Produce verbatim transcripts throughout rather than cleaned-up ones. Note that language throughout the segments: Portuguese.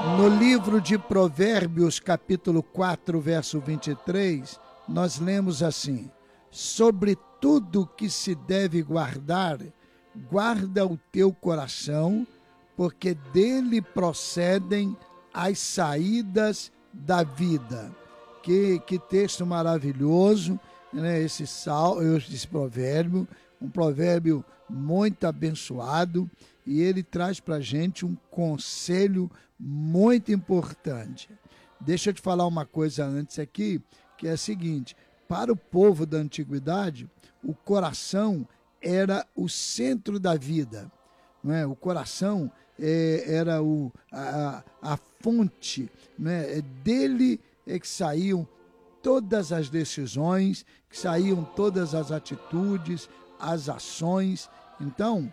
No livro de Provérbios, capítulo quatro, verso vinte e três, nós lemos assim: sobre tudo que se deve guardar, guarda o teu coração, porque dele procedem as saídas da vida. Que, que texto maravilhoso, né? Esse, sal, esse provérbio, um provérbio muito abençoado, e ele traz para a gente um conselho muito importante. Deixa eu te falar uma coisa antes aqui, que é a seguinte: para o povo da antiguidade, o coração era o centro da vida, não é? O coração é, era o, a, a fonte, não é? Dele é que saíam todas as decisões, que saíam todas as atitudes, as ações. Então,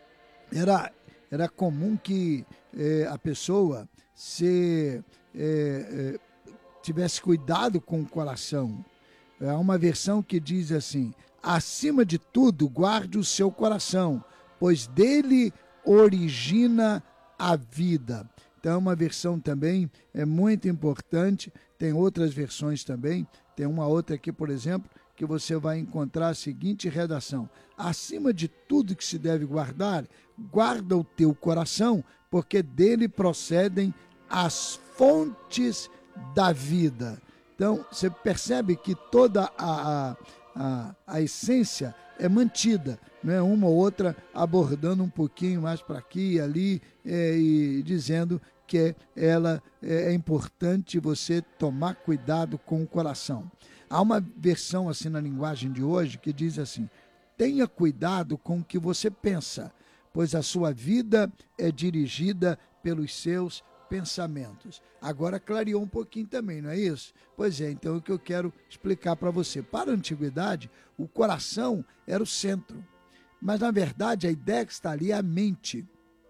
era, era comum que é, a pessoa se, é, é, tivesse cuidado com o coração. Há uma versão que diz assim: acima de tudo, guarde o seu coração, pois dele origina a vida. Então, é uma versão também é muito importante. Tem outras versões também. Tem uma outra aqui, por exemplo, que você vai encontrar a seguinte redação: acima de tudo que se deve guardar, guarda o teu coração, porque dele procedem as fontes da vida. Então, você percebe que toda a, a, a, a essência é mantida, né? Uma ou outra abordando um pouquinho mais para aqui e ali, é, e dizendo que ela é, é importante você tomar cuidado com o coração. Há uma versão assim na linguagem de hoje que diz assim: tenha cuidado com o que você pensa, pois a sua vida é dirigida pelos seus pensamentos. Agora clareou um pouquinho também, não é isso? Pois é, então é o que eu quero explicar para você. Para a antiguidade, o coração era o centro, mas na verdade a ideia que está ali é a mente.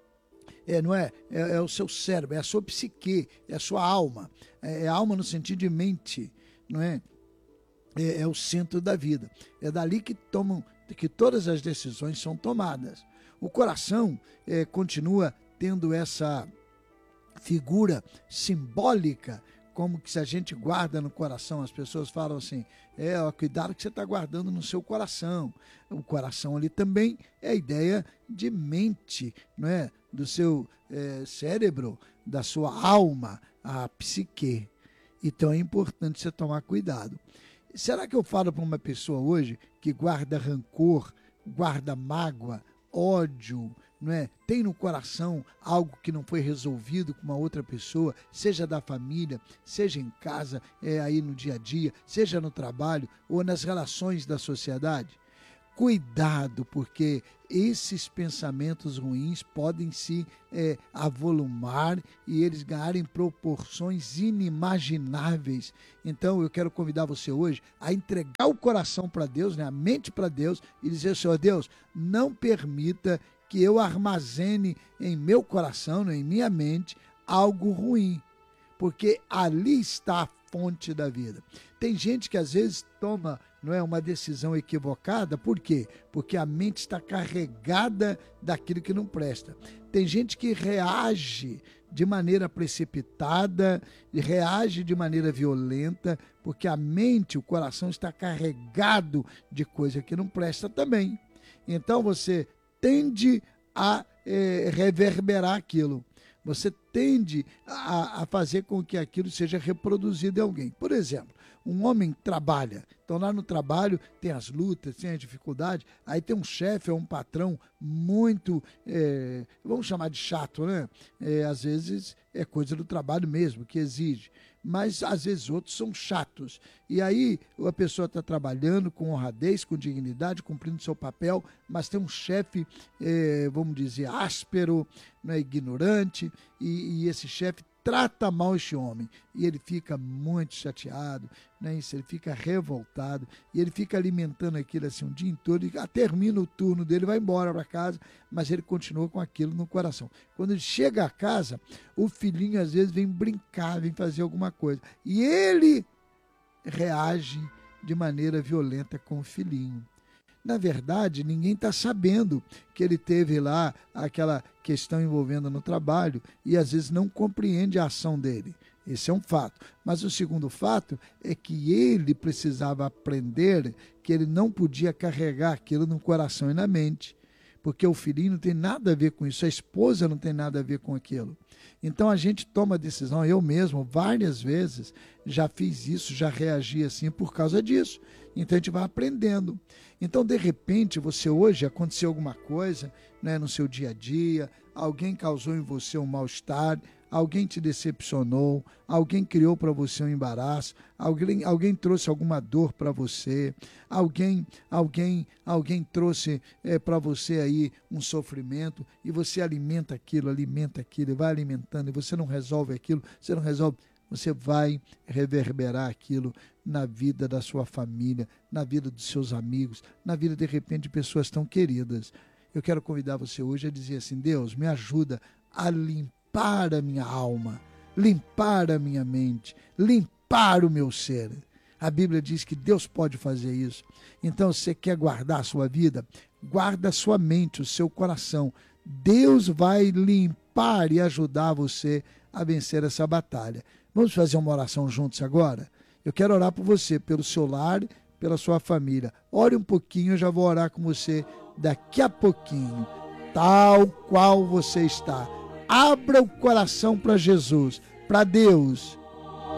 É, não é? É, é o seu cérebro, é a sua psique, é a sua alma. É, é alma no sentido de mente, não é? É, é o centro da vida. É dali que tomam, que todas as decisões são tomadas. O coração é, continua tendo essa figura simbólica, como que se a gente guarda no coração. As pessoas falam assim: é, ó, cuidado que você está guardando no seu coração. O coração ali também é a ideia de mente, não é? Do seu é, cérebro, da sua alma, a psique. Então é importante você tomar cuidado. Será que eu falo para uma pessoa hoje que guarda rancor, guarda mágoa, ódio, não é? Tem no coração algo que não foi resolvido com uma outra pessoa, seja da família, seja em casa, é, aí no dia a dia, seja no trabalho ou nas relações da sociedade? Cuidado, porque esses pensamentos ruins podem se é, avolumar e eles ganharem proporções inimagináveis. Então eu quero convidar você hoje a entregar o coração para Deus, né, a mente para Deus, e dizer: Senhor Deus, não permita que eu armazene em meu coração, né, em minha mente, algo ruim, porque ali está a fonte da vida. Tem gente que às vezes toma, não é, uma decisão equivocada. Por quê? Porque a mente está carregada daquilo que não presta. Tem gente que reage de maneira precipitada, reage de maneira violenta, porque a mente, o coração está carregado de coisa que não presta também. Então você tende a é, reverberar aquilo. Você tende a, a fazer com que aquilo seja reproduzido em alguém. Por exemplo, um homem trabalha, então lá no trabalho tem as lutas, tem as dificuldades, aí tem um chefe ou um patrão muito, é, vamos chamar de chato, né? É, às vezes é coisa do trabalho mesmo, que exige, mas às vezes outros são chatos. E aí a pessoa está trabalhando com honradez, com dignidade, cumprindo seu papel, mas tem um chefe, é, vamos dizer, áspero, né, ignorante, e, e esse chefe trata mal este homem, e ele fica muito chateado, né? Isso, ele fica revoltado, e ele fica alimentando aquilo assim um dia todo, e termina o turno dele, vai embora para casa, mas ele continua com aquilo no coração. Quando ele chega a casa, o filhinho às vezes vem brincar, vem fazer alguma coisa, e ele reage de maneira violenta com o filhinho. Na verdade, ninguém está sabendo que ele teve lá aquela questão envolvendo no trabalho e às vezes não compreende a ação dele. Esse é um fato. Mas o segundo fato é que ele precisava aprender que ele não podia carregar aquilo no coração e na mente, porque o filhinho não tem nada a ver com isso, a esposa não tem nada a ver com aquilo. Então a gente toma decisão, eu mesmo várias vezes já fiz isso, já reagi assim por causa disso. Então a gente vai aprendendo. Então de repente você hoje aconteceu alguma coisa, né, no seu dia a dia, alguém causou em você um mal-estar, alguém te decepcionou, alguém criou para você um embaraço, alguém, alguém trouxe alguma dor para você, alguém, alguém, alguém trouxe é, para você aí um sofrimento e você alimenta aquilo, alimenta aquilo, e vai alimentando e você não resolve aquilo, você não resolve, você vai reverberar aquilo na vida da sua família, na vida dos seus amigos, na vida de repente de pessoas tão queridas. Eu quero convidar você hoje a dizer assim: Deus, me ajuda a limpar a minha alma, limpar a minha mente, limpar o meu ser. A Bíblia diz que Deus pode fazer isso. Então, você quer guardar a sua vida? Guarda a sua mente, o seu coração. Deus vai limpar e ajudar você a vencer essa batalha. Vamos fazer uma oração juntos agora? Eu quero orar por você, pelo seu lar, pela sua família. Ore um pouquinho, eu já vou orar com você daqui a pouquinho, tal qual você está. Abra o coração para Jesus, para Deus.